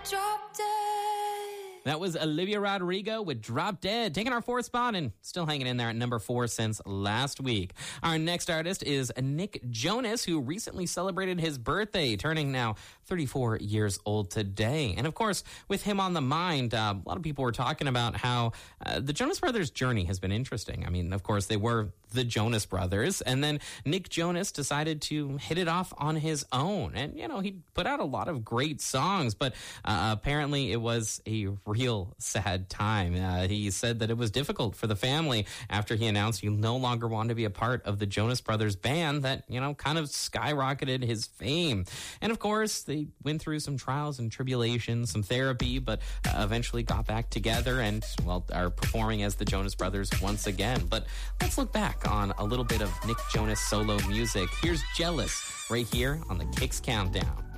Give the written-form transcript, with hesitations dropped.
Drop Dead. That was Olivia Rodrigo with Drop Dead, taking our fourth spot and still hanging in there at number 4 since last week. Our next artist is Nick Jonas, who recently celebrated his birthday, turning now 34 years old today. And of course, with him on the mind, a lot of people were talking about how the Jonas Brothers' journey has been interesting. I mean, of course, they were the Jonas Brothers, and then Nick Jonas decided to hit it off on his own. And, you know, he put out a lot of great songs, but apparently it was a real sad time. He said that it was difficult for the family after he announced he no longer wanted to be a part of the Jonas Brothers band that, you know, kind of skyrocketed his fame. And of course, they went through some trials and tribulations, some therapy, but eventually got back together and, well, are performing as the Jonas Brothers once again. But let's look back on a little bit of Nick Jonas solo music. Here's Jealous right here on the Kicks Countdown.